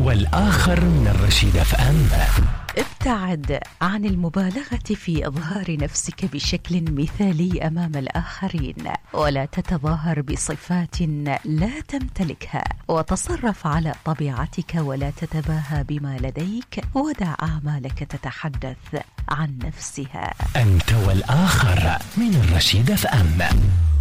والآخر من رشيد FM. ابتعد عن المبالغة في إظهار نفسك بشكل مثالي أمام الآخرين، ولا تتظاهر بصفات لا تمتلكها، وتصرف على طبيعتك ولا تتباهى بما لديك، ودع أعمالك تتحدث عن نفسها. أنت والآخر من رشيد FM.